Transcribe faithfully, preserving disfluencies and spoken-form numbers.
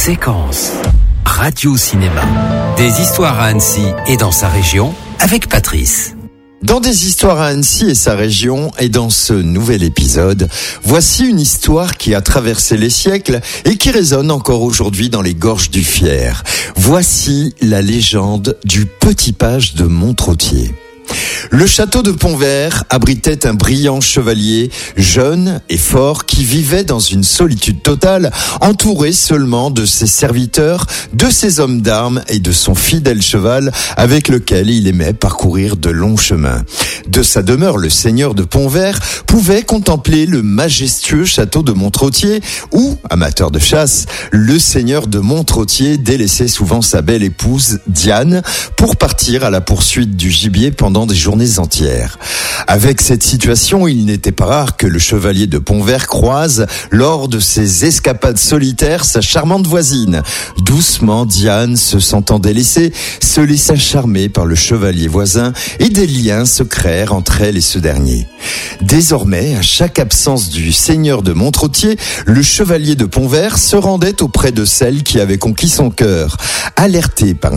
Séquence Radio Cinéma. Des histoires à Annecy et dans sa région avec Patrice. Dans des histoires à Annecy et sa région, et dans ce nouvel épisode, voici une histoire qui a traversé les siècles et qui résonne encore aujourd'hui dans les gorges du Fier. Voici la légende du petit page de Montrottier. Le château de Pont-Vert abritait un brillant chevalier, jeune et fort, qui vivait dans une solitude totale, entouré seulement de ses serviteurs, de ses hommes d'armes et de son fidèle cheval, avec lequel il aimait parcourir de longs chemins. De sa demeure, le seigneur de Pont-Vert pouvait contempler le majestueux château de Montrottier, où, amateur de chasse, le seigneur de Montrottier délaissait souvent sa belle épouse, Diane, pour partir à la poursuite du gibier pendant des journées entières. Avec cette situation, il n'était pas rare que le chevalier de Pont-Vert croise, lors de ses escapades solitaires, sa charmante voisine. Doucement, Diane, se sentant délaissée, se laissa charmer par le chevalier voisin et des liens se créèrent entre elle et ce dernier. Désormais, à chaque absence du seigneur de Montrottier, le chevalier de Pont-Vert se rendait auprès de celle qui avait conquis son cœur. Alerté par